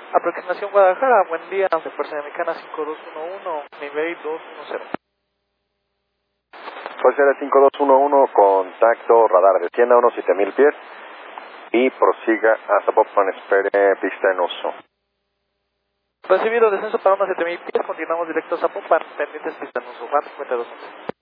Aproximación Guadalajara, buen día, de Fuerza Mexicana 5211, nivel 210. Fuerza Aérea 5211, contacto radar de 100 a unos 7000 pies y prosiga a Zapopan, espere pista en uso. Recibido descenso para unos 7000 pies, continuamos directo a Zapopan, pendientes pista en uso, van 5211.